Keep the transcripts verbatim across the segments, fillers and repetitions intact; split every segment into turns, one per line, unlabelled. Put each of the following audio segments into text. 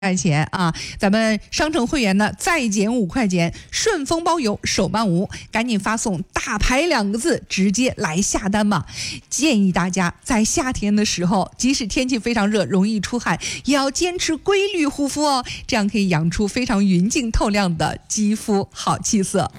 块钱啊，咱们商城会员呢再减五块钱，顺丰包邮，手慢无，赶紧发送大牌两个字直接来下单吧。建议大家在夏天的时候，即使天气非常热容易出汗，也要坚持规律护肤哦，这样可以养出非常匀净透亮的肌肤好气色。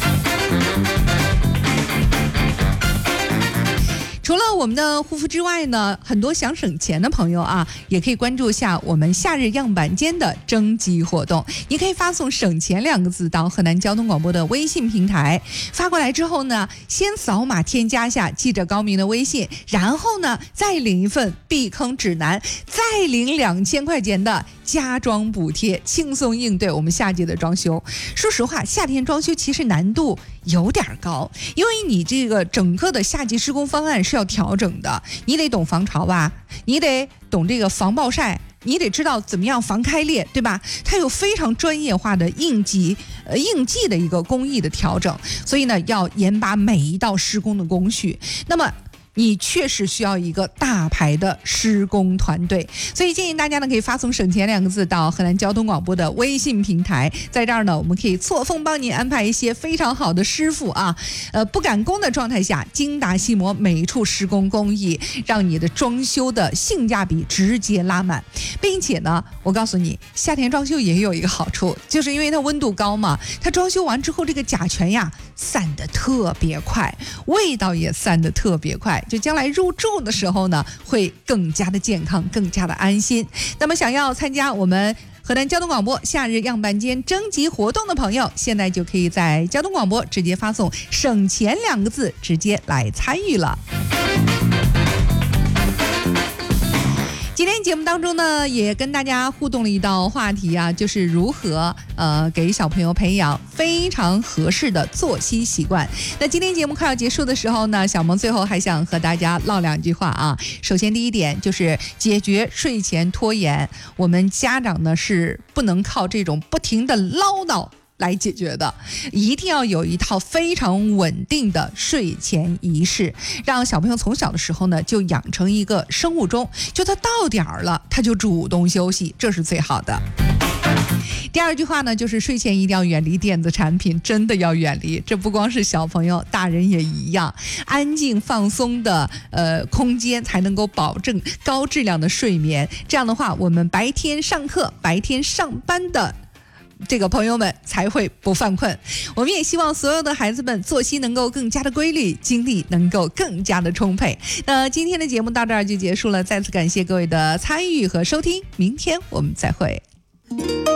除了我们的护肤之外呢，很多想省钱的朋友啊，也可以关注一下我们夏日样板间的征集活动。你可以发送省钱两个字到河南交通广播的微信平台，发过来之后呢，先扫码添加下记者高明的微信，然后呢再领一份避坑指南，再领两千块钱的家装补贴，轻松应对我们夏季的装修。说实话，夏天装修其实难度有点高，因为你这个整个的夏季施工方案是要调整的，你得懂防潮吧，你得懂这个防暴晒，你得知道怎么样防开裂，对吧？它有非常专业化的应急呃应急的一个工艺的调整，所以呢要严把每一道施工的工序。那么你确实需要一个大牌的施工团队，所以建议大家呢可以发送省钱两个字到河南交通广播的微信平台，在这儿呢我们可以错峰帮你安排一些非常好的师傅啊，呃不赶工的状态下精打细磨每一处施工工艺，让你的装修的性价比直接拉满。并且呢我告诉你，夏天装修也有一个好处，就是因为它温度高嘛，它装修完之后这个甲醛呀散得特别快，味道也散得特别快，就将来入住的时候呢会更加的健康，更加的安心。那么想要参加我们河南交通广播夏日样板间征集活动的朋友，现在就可以在交通广播直接发送省钱两个字直接来参与了。今天节目当中呢，也跟大家互动了一道话题啊，就是如何呃给小朋友培养非常合适的作息习惯。那今天节目快要结束的时候呢，小萌最后还想和大家唠两句话啊。首先第一点就是解决睡前拖延，我们家长呢是不能靠这种不停的唠叨来解决的，一定要有一套非常稳定的睡前仪式，让小朋友从小的时候呢就养成一个生物钟，就他到点儿了他就主动休息，这是最好的。第二句话呢，就是睡前一定要远离电子产品，真的要远离。这不光是小朋友，大人也一样。安静放松的呃空间才能够保证高质量的睡眠。这样的话，我们白天上课、白天上班的这个朋友们才会不犯困。我们也希望所有的孩子们作息能够更加的规律，精力能够更加的充沛。那今天的节目到这儿就结束了，再次感谢各位的参与和收听，明天我们再会。